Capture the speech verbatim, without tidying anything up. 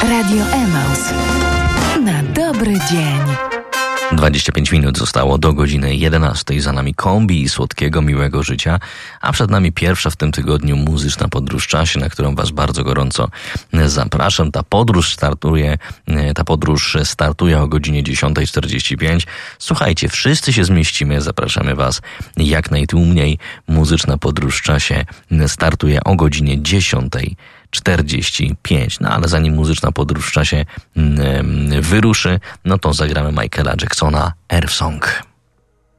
Radio Emaus. Na dobry dzień. dwadzieścia pięć minut zostało do godziny jedenastej. Za nami kombi i słodkiego, miłego życia, a przed nami pierwsza w tym tygodniu muzyczna podróż w czasie, na którą Was bardzo gorąco zapraszam. Ta podróż startuje, ta podróż startuje o godzinie dziesiąta czterdzieści pięć. Słuchajcie, wszyscy się zmieścimy, zapraszamy Was jak najtłumniej. Muzyczna podróż w czasie startuje o godzinie dziesiąta czterdzieści pięć. No ale zanim muzyczna podróż w czasie wyruszy, no to zagramy Michaela Jacksona Earth Song.